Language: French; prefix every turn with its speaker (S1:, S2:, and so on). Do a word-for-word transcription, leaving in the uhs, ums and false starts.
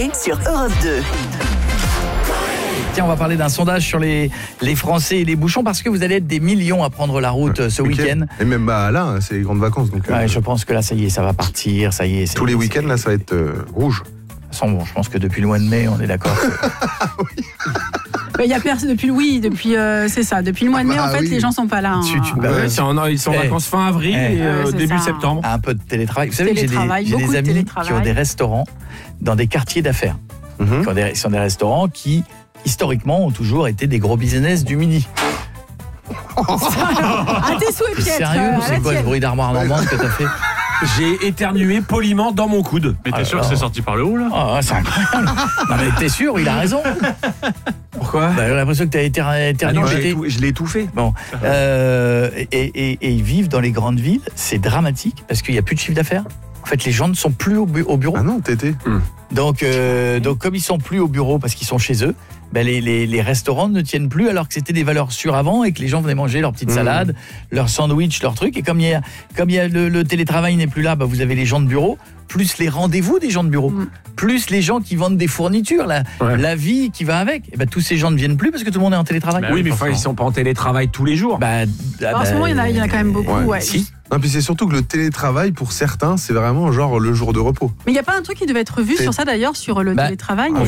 S1: Coé sur Europe deux.
S2: Tiens, on va parler d'un sondage sur les, les Français et les bouchons parce que vous allez être des millions à prendre la route ouais, ce week-end.
S3: week-end. Et même bah, là, c'est les grandes vacances. Donc,
S2: ouais,
S3: euh,
S2: je pense que là, ça y est, ça va partir. Ça y est,
S3: tous les week-ends, là, ça va être euh, rouge.
S2: Sans bon, je pense que depuis le mois de mai, on est d'accord.
S4: oui. Il y a personne depuis le oui, depuis euh, c'est ça, depuis le mois de mai, ah bah, en fait, oui. les gens sont pas là. Hein.
S2: Tu, tu,
S5: bah ouais, c'est en, ils sont en hey. vacances fin avril hey. et euh, ouais, début ça. septembre.
S2: Un peu de télétravail. Vous savez que j'ai des, j'ai des amis de qui ont des restaurants dans des quartiers d'affaires. Mm-hmm. Qui, ont des, qui sont des restaurants qui, historiquement, ont toujours été des gros business du midi.
S4: À tes souhaits, Pierre.
S2: Sérieux, c'est quoi ce bruit d'armoire normande que t'as fait?
S5: J'ai éternué poliment dans mon coude.
S6: Mais t'es ah, sûr alors... que c'est sorti par le haut là?
S2: Oh, c'est incroyable. Non mais t'es sûr, il a raison.
S5: Pourquoi?
S2: Bah, j'ai l'impression que t'as éternué.
S5: Ah non, je l'ai étouffé.
S2: Bon, euh, et, et, et ils vivent dans les grandes villes. C'est dramatique parce qu'il n'y a plus de chiffre d'affaires. En fait, les gens ne sont plus au, bu- au bureau.
S3: Ah non, t'étais.
S2: Hum. Donc, euh, donc, comme ils sont plus au bureau parce qu'ils sont chez eux, ben les, les, les restaurants ne tiennent plus alors que c'était des valeurs sûres avant et que les gens venaient manger leur petite mmh. salade, leur sandwich, leur truc. Et comme il y a, comme il y a le, le télétravail n'est plus là, ben vous avez les gens de bureau, plus les rendez-vous des gens de bureau, mmh. plus les gens qui vendent des fournitures, la, ouais. la vie qui va avec. Et ben tous ces gens ne viennent plus parce que tout le monde est en télétravail.
S5: Bah oui, mais enfin, ils sont pas en télétravail tous les jours.
S2: Bah,
S4: bah, en ce moment, il y en a, il y en a quand même beaucoup. Ouais. Ouais.
S2: Si.
S3: Non, puis c'est surtout que le télétravail, pour certains, c'est vraiment genre le jour de repos.
S4: Mais il n'y a pas un truc qui devait être vu c'est... sur ça d'ailleurs, sur le bah, télétravail.